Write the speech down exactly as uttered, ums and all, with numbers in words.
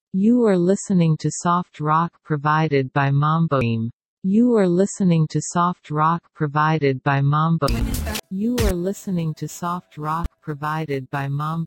You are listening to soft rock provided by Mamboim. You are listening to soft rock provided by Mamboim. You are listening to soft rock provided by Mamboim.